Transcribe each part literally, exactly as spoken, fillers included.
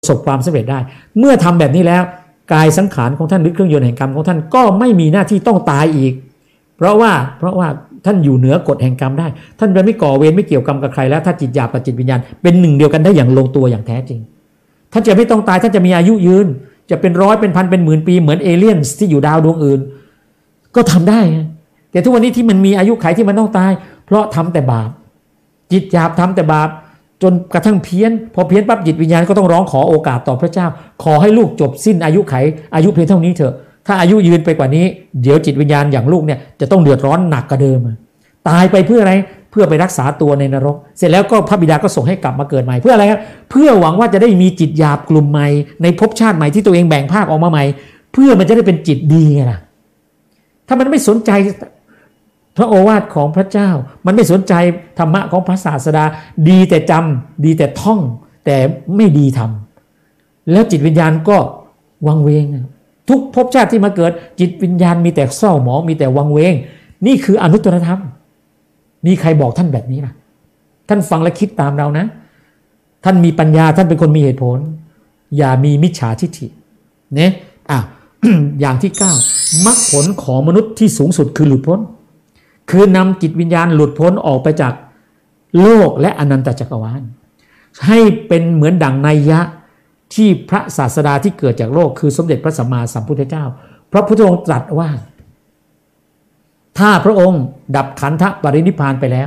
ประสบความสำเร็จได้เมื่อทำแบบนี้แล้วกายสังขารของท่านหรือเครื่องยนต์แห่งกรรมของท่านก็ไม่มีหน้าที่ต้องตายอีกเพราะว่าเพราะว่าท่านอยู่เหนือกฎแห่งกรรมได้ท่านจะไม่ก่อเวรไม่เกี่ยวกรรมกับใครแล้วถ้าจิตหยาบกับจิตวิญญาณเป็นหนึ่งเดียวกันได้อย่างลงตัวอย่างแท้จริงท่านจะไม่ต้องตายท่านจะมีอายุยืนจะเป็นร้อยเป็นพันเป็นหมื่นปีเหมือนเอเลี่ยนที่อยู่ดาวดวงอื่นก็ทำได้แต่ทุกวันนี้ที่มันมีอายุขัยที่มันต้องตายเพราะทำแต่บาปจิตหยาบทำแต่บาปจนกระทั่งเพี้ยนพอเพี้ยนปั๊บจิตวิญญาณก็ต้องร้องขอโอกาสต่อพระเจ้าขอให้ลูกจบสิ้นอายุไขอายุเพียงเท่านี้เถอะถ้าอายุยืนไปกว่านี้เดี๋ยวจิตวิญญาณอย่างลูกเนี่ยจะต้องเดือดร้อนหนักกว่าเดิมตายไปเพื่ออะไรเพื่อไปรักษาตัวในนรกเสร็จแล้วก็พระบิดาก็ส่งให้กลับมาเกิดใหม่เพื่ออะไรครับเพื่อหวังว่าจะได้มีจิตหยาบกลุ่มใหม่ในภพชาติใหม่ที่ตัวเองแบ่งภาคออกมาใหม่เพื่อมันจะได้เป็นจิตดีไงล่ะถ้ามันไม่สนใจพระโอวาทของพระเจ้ามันไม่สนใจธรรมะของพระศาสดาดีแต่จำดีแต่ท่องแต่ไม่ดีทำแล้วจิตวิญญาณก็วังเวงทุกภพชาติที่มาเกิดจิตวิญญาณมีแต่เศร้าหมองมีแต่วังเวงนี่คืออนุตตรธรรมมีใครบอกท่านแบบนี้ล่ะท่านฟังและคิดตามเรานะท่านมีปัญญาท่านเป็นคนมีเหตุผลอย่ามีมิจฉาทิฏฐิเนี่ยอ่ะ อย่างที่เก้ามรรคผลของมนุษย์ที่สูงสุดคือหลุดพ้นคือนำจิตวิญญาณหลุดพ้นออกไปจากโลกและอนันตจักรวาลให้เป็นเหมือนดั่งนัยยะที่พระศาสดาที่เกิดจากโลกคือสมเด็จพระสัมมาสัมพุทธเจ้าพระพุทธองค์ตรัสว่าถ้าพระองค์ดับขันธปรินิพพานไปแล้ว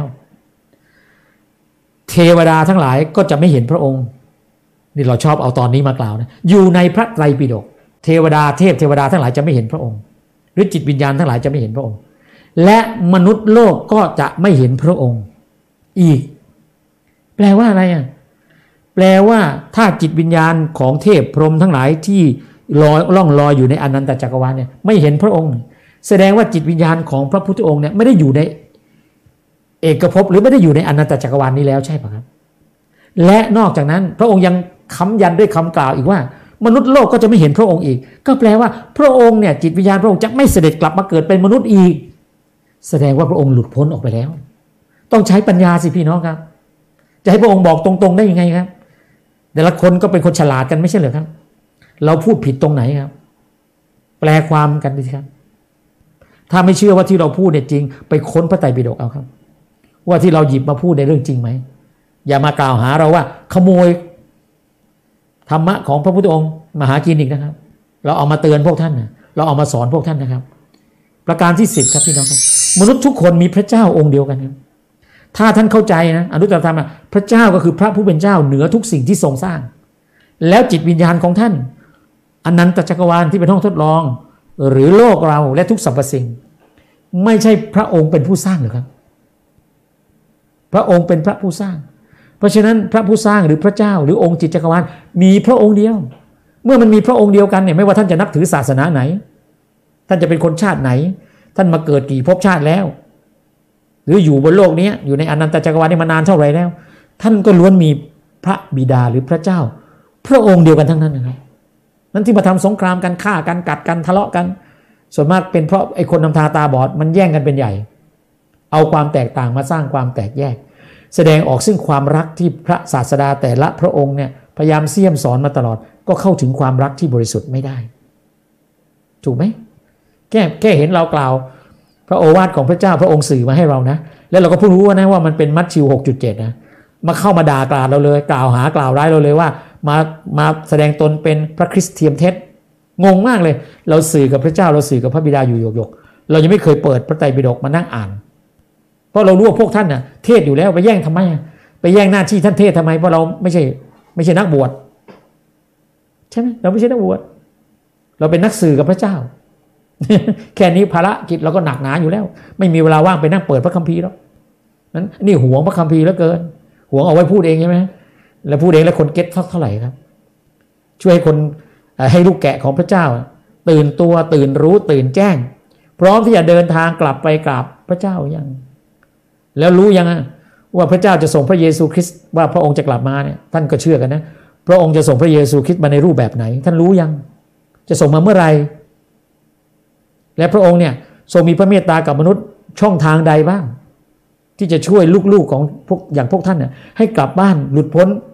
เทวดาทั้งหลายก็จะไม่เห็นพระองค์นี่เราชอบเอาตอนนี้มากล่าวนะอยู่ในพระไตรปิฎกเทวดาเทพเทวดาทั้งหลายจะไม่เห็นพระองค์หรือจิตวิญญาณทั้งหลายจะไม่เห็นพระองค์และมนุษย์โลกก็จะไม่เห็นพระองค์อีกแปลว่าอะไรอ่ะแปลว่าถ้าจิตวิญญาณของเทพพรหมทั้งหลายที่ลอยล่องลอยอยู่ในอนันตจักรวาลเนี่ยไม่เห็นพระองค์แสดงว่าจิตวิญญาณของพระพุทธองค์เนี่ยไม่ได้อยู่ในเอกภพหรือไม่ได้อยู่ในอนันตจักรวาลนี้แล้วใช่ปะครับและนอกจากนั้นพระองค์ยังค้ำยันด้วยคำกล่าวอีกว่ามนุษย์โลกก็จะไม่เห็นพระองค์อีกก็แปลว่าพระองค์เนี่ยจิตวิญญาณพระองค์จะไม่เสด็จกลับมาเกิดเป็นมนุษย์อีกแสดงว่าพระองค์หลุดพ้นออกไปแล้วต้องใช้ปัญญาสิพี่น้องครับจะให้พระองค์บอกตรงๆได้ยังไงครับแต่ละคนก็เป็นคนฉลาดกันไม่ใช่เหรอครับเราพูดผิดตรงไหนครับแปลความกันดิครับถ้าไม่เชื่อว่าที่เราพูดเนี่ยจริงไปค้นพระไตรปิฎกเอาครับว่าที่เราหยิบมาพูดในเรื่องจริงไหมอย่ามากล่าวหาเราว่าขโมยธรรมะของพระพุทธองค์มาหากินอีกนะครับเราเอามาเตือนพวกท่านนะเราเอามาสอนพวกท่านนะครับประการที่สิบครับพี่น้องครับมนุษย์ทุกคนมีพระเจ้าองค์เดียวกันครับถ้าท่านเข้าใจนะอนุตตรธรรมพระเจ้าก็คือพระผู้เป็นเจ้าเหนือทุกสิ่งที่ทรงสร้างแล้วจิตวิญญาณของท่านอนันตจักรวาลที่เป็นห้องทดลองหรือโลกเราและทุกสรรพสิ่งไม่ใช่พระองค์เป็นผู้สร้างหรือครับพระองค์เป็นพระผู้สร้างเพราะฉะนั้นพระผู้สร้างหรือพระเจ้าหรือองค์จิตจักรวาลมีพระองค์เดียวเมื่อมันมีพระองค์เดียวกันเนี่ยไม่ว่าท่านจะนับถือศาสนาไหนท่านจะเป็นคนชาติไหนท่านมาเกิดกี่ภพชาติแล้วหรืออยู่บนโลกนี้อยู่ในอนันตจักรวาลนี่มานานเท่าไหร่แล้วท่านก็ล้วนมีพระบิดาหรือพระเจ้าพระองค์เดียวกันทั้งนั้นนะครับนั้นที่มาทำสงครามกันฆ่ากันกัดกันทะเลาะกันส่วนมากเป็นเพราะไอ้คนนำทาตาบอดมันแย่งกันเป็นใหญ่เอาความแตกต่างมาสร้างความแตกแยกแสดงออกซึ่งความรักที่พระศาสดาแต่ละพระองค์เนี่ยพยายามเสี่ยมสอนมาตลอดก็เข้าถึงความรักที่บริสุทธิ์ไม่ได้ถูกไหมแค่แค่เห็นเรากล่าวพระโอวาทของพระเจ้าพระองค์สื่อมาให้เรานะแล้วเราก็เพิ่งรู้นะว่ามันเป็นมัทธิว หกจุดเจ็ด นะมาเข้ามาด่ากล่าวเราเลยกล่าวหากล่าวร้ายเราเลยว่ามามาแสดงตนเป็นพระคริสต์เทียมเท็จงงมากเลยเราสื่อกับพระเจ้าเราสื่อกับพระบิดาอยู่หยกๆเรายังไม่เคยเปิดพระไตรปิฎกมานั่งอ่านเพราะเรารู้ว่าพวกท่านน่ะเทศอยู่แล้วไปแย่งทำไมไปแย่งหน้าที่ท่านเทศทำไมเพราะเราไม่ใช่ไม่ใช่นักบวชใช่ไหมเราไม่ใช่นักบวชเราเป็นนักสื่อกับพระเจ้า แค่นี้ภารกิจเราก็หนักหนาอยู่แล้วไม่มีเวลาว่างไปนั่งเปิดพระคัมภีร์หรอกนั้นนี่หวงพระคัมภีร์เหลือเกินหวงเอาไว้พูดเองใช่ไหมแล้วพูดเองแล้วคนเก็ตเท่าไหร่ครับช่วยให้คนให้ลูกแกะของพระเจ้าตื่นตัวตื่นรู้ตื่นแจ้งพร้อมที่จะเดินทางกลับไปกราบพระเจ้ายังแล้วรู้ยังว่าพระเจ้าจะส่งพระเยซูคริสต์ว่าพระองค์จะกลับมาเนี่ยท่านก็เชื่อกันนะพระองค์จะส่งพระเยซูคริสต์มาในรูปแบบไหนท่านรู้ยังจะส่งมาเมื่อไหร่และพระองค์เนี่ยทรงมีพระเมตตากับมนุษย์ช่องทางใดบ้างที่จะช่วยลูกๆของพวกอย่างพวกท่านเนี่ยให้กลับบ้านหลุดพ้น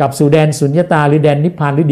กลับสู่แดนสุญญตาหรือแดนนิพพานหรือ